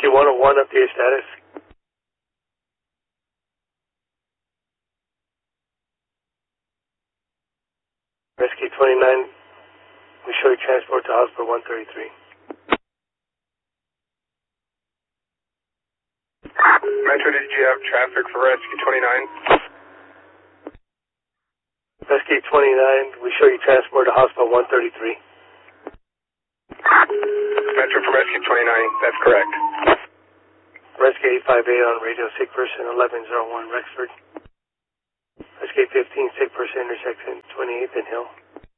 Rescue 101, update status. Rescue 29, we show you transport to hospital 133. Metro, did you have traffic for Rescue 29? Rescue 29, we show you transport to hospital 133. Metro for Rescue 29, that's correct. Rescue 858 on radio, sick person 1101 Rexford. Rescue 15, sick person intersection 28th and Hill.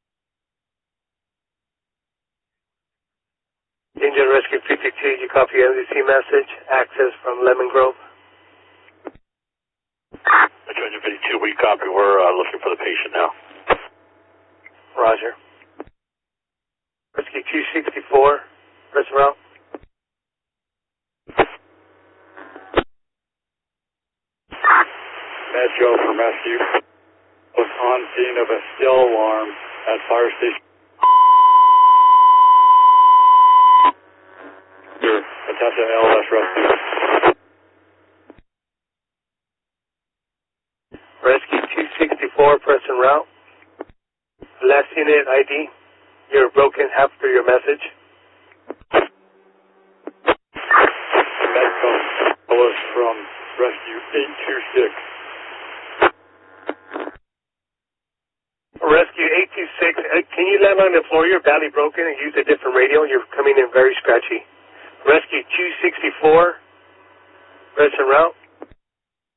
Engine Rescue 52, you copy MDC message, access from Lemon Grove. Metro Engine 52, we copy. We're looking for the patient now. Roger. Rescue 264, press route. Metro from Rescue was on scene of a still alarm at fire station. Attach to LS Rescue. Rescue 264, press en route. Last unit ID, you're broken after your message. Metro was from Rescue 826. Rescue 826, can you land on the floor? You're badly broken and use a different radio. You're coming in very scratchy. Rescue 264, press en route.